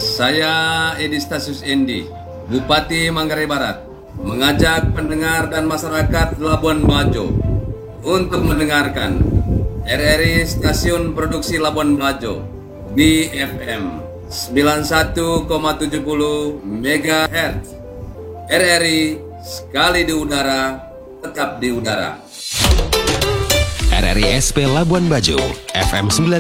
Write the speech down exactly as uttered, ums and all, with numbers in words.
Saya Edi Stasius Endi, Bupati Manggarai Barat, mengajak pendengar dan masyarakat Labuan Bajo untuk mendengarkan R R I Stasiun Produksi Labuan Bajo di F M sembilan puluh satu koma tujuh puluh megahertz. R R I sekali di udara, tetap di udara. R R I S P Labuan Bajo, F M sembilan